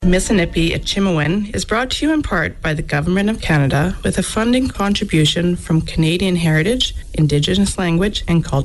Missinippi at Chimawin is brought to you in part by the Government of Canada with a funding contribution from Canadian Heritage, Indigenous Language and Culture